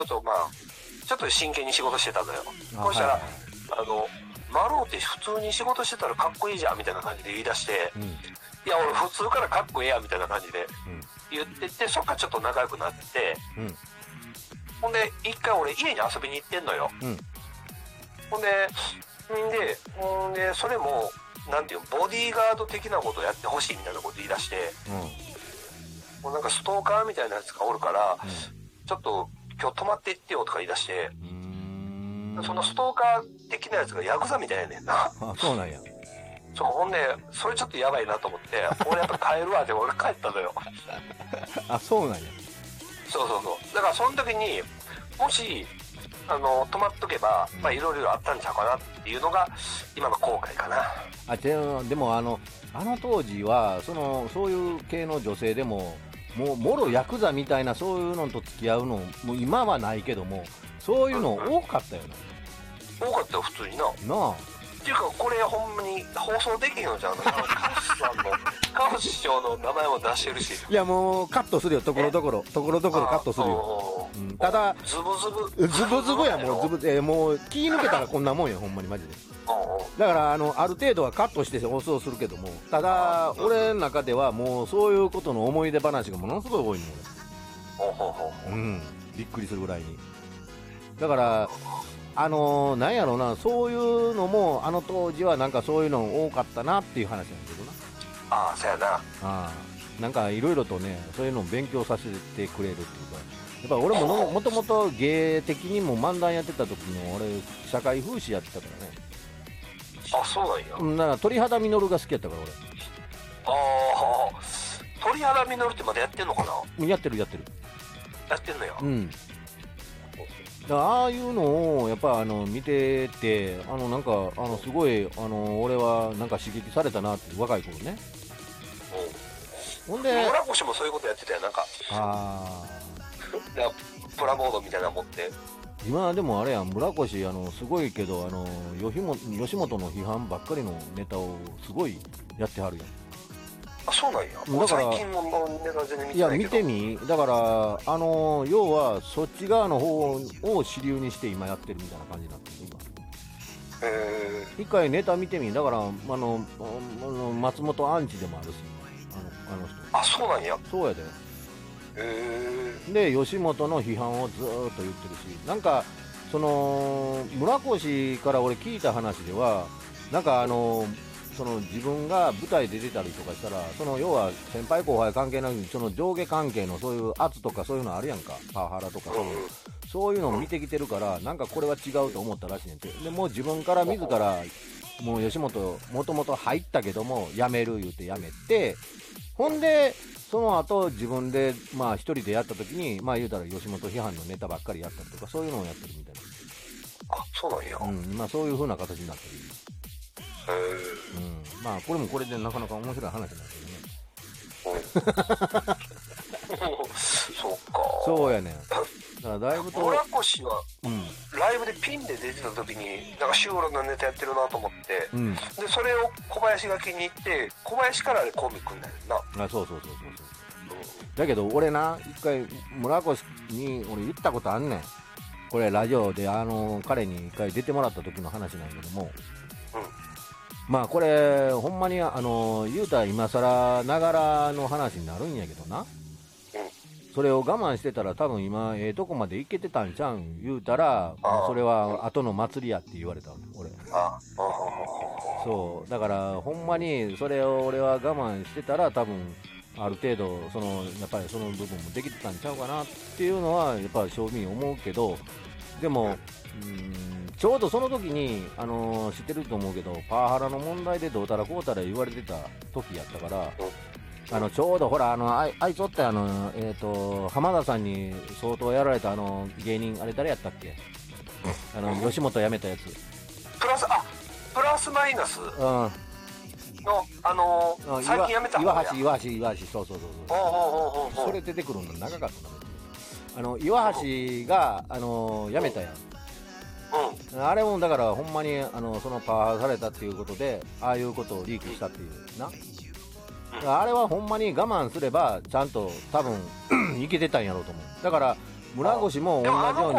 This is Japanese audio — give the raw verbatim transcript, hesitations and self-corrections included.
ょっとまあちょっと真剣に仕事してたのよ。そしたら、はいはい、あの丸尾って普通に仕事してたらかっこいいじゃんみたいな感じで言い出して、うん、いや俺普通からかっこええやみたいな感じで言ってて、そっからちょっと仲良くなって、うん、ほんで一回俺家に遊びに行ってんのよ、うん、ほんでんでほんでそれもなんていうボディーガード的なことをやってほしいみたいなこと言い出して、うん、もうなんかストーカーみたいなやつがおるから、うん、ちょっと今日泊まっていってよとか言い出して、うーん、そのストーカー的なやつがヤクザみたいやねんな。 あ、そうなんや。 そう、ほんでそれちょっとやばいなと思って俺やっぱ帰るわって俺帰ったのよ。 あ、そうなんや。 そうそうそう。だからその時にもしあの泊まっとけば、まあいろいろあったんちゃうかなっていうのが今の後悔かな。 あ、でも、でもあのあの当時はそのそういう系の女性でももうもろヤクザみたいなそういうのと付き合うのもう今はないけどもそういうの多かったよな、 うんうん、多かったよ普通にな。なあ。っていうかこれほんまに放送できへんのじゃん。カウスさんのカウス師匠の名前も出してるし。 いやもうカットするよところどころところどころカットするよ、うん、ただズブズブズブズブやもうズブ、えー、もう気抜けたらこんなもんよほんまにマジで。だからあのある程度はカットして放送するけども、ただ俺の中ではもうそういうことの思い出話がものすごい多いの俺、うん、びっくりするぐらいに。だからあのー、なんやろうな、そういうのもあの当時はなんかそういうの多かったなっていう話なんだけどな。 ああ、そうやな。ああ、なんかいろいろとねそういうのを勉強させてくれるっていうか、やっぱ俺ものもともと芸的にも漫談やってた時の俺社会風刺やってたからね。 あ、そうなんや。 うん、だから鳥肌実が好きやったから俺。 ああ、鳥肌実ってまだやってんのかな。 やってるやってるやってんのや。 うん。だああいうのをやっぱあの見てて、あのなんかあのすごいあの俺はなんか刺激されたなって若い頃ね。 うん、ほんで村越もそういうことやってたよなんか。ああ。プラモードみたいなの持って。 今でもあれやん、村越あのすごいけどあの吉本、吉本の批判ばっかりのネタをすごいやってはるやん。 あ、そうなんや。だから最近のネタ全然見てないけど。いや見てみ、だからあの要はそっち側の方を主流にして今やってるみたいな感じになってる今。へえ。一回ネタ見てみ、だからあのあの松本アンチでもあるし、あのあの人。 あ、そうなんや。 そうやで。へえ。で吉本の批判をずーっと言ってるし、なんかその村越から俺聞いた話では、なんかあのその自分が舞台で出たりとかしたら、その要は先輩後輩関係なくその上下関係のそういう圧とかそういうのあるやんか、パワハラとかそういう、そういうのを見てきてるから、なんかこれは違うと思ったらしいねんて。でもう自分から自らもう吉本もともと入ったけども辞める言うて辞めて、ほんでその後自分でまあ一人でやった時にまあ言うたら吉本批判のネタばっかりやったりとかそういうのをやってるみたいな。 あ、そうなんや。 うん、今そういう風な形になってる。へえ。うん、まあこれもこれでなかなか面白い話なんですけどね。 そうか。 そうやねん。だからだいぶと村越は、うん、ライブでピンで出てた時になんかシュールなネタやってるなと思って、うん、でそれを小林が気に入って小林からあれコンビ組んだよな。 あ、そうそうそうそうそう、うん、だけど俺な一回村越に俺言ったことあんねん。これラジオであの彼に一回出てもらった時の話なんだけども、うん、まあこれほんまにあの言うたら今更ながらの話になるんやけどな、それを我慢してたら多分今ええとこまで行けてたんちゃうん言うたら、それは後の祭りやって言われたの俺。そうだからほんまにそれを俺は我慢してたら多分ある程度そのやっぱりその部分もできてたんちゃうかなっていうのはやっぱり正味思うけど、でもうーんちょうどその時に、あのー、知ってると思うけどパワハラの問題でどうたらこうたら言われてた時やったから、あのちょうどほらあのあいあいつおったあの、えー、と浜田さんに相当やられたあの芸人あれ誰やったっけ、あの吉本辞めたやつ、 プラスあプラスマイナス、うん、のあのー、最近辞めた岩橋岩橋岩橋そうそうそうそう、それ出てくるの長かったな。あの岩橋があのー、辞めたやん。うん、あれもだからほんまにあのそのパワハラされたっていうことでああいうことをリークしたっていうな。あれはほんまに我慢すればちゃんと多分いけてたんやろうと思う。だから村越も同じように